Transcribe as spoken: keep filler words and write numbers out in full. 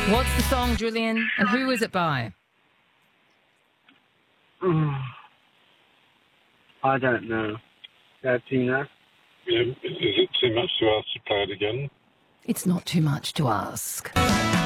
What's the song, Julian? And who is it by? I don't know. Uh, Tina? Um, is it too much to ask to play it again? It's not too much to ask.